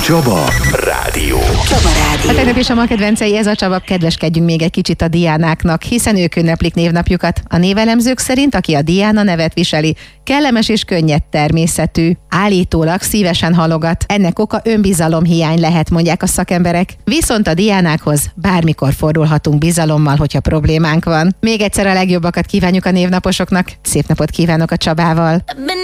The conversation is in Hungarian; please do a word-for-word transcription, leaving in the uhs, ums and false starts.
Csaba Rádió. Csaba Rádió. A tegnap is a ma kedvencei, ez a Csaba, kedveskedjünk még egy kicsit a Diánáknak, hiszen ők ünneplik névnapjukat. A névelemzők szerint, aki a Diana nevet viseli, kellemes és könnyed természetű, állítólag szívesen halogat. Ennek oka önbizalomhiány lehet, mondják a szakemberek. Viszont a Diánákhoz bármikor fordulhatunk bizalommal, hogyha problémánk van. Még egyszer a legjobbakat kívánjuk a névnaposoknak. Szép napot kívánok a Csabával.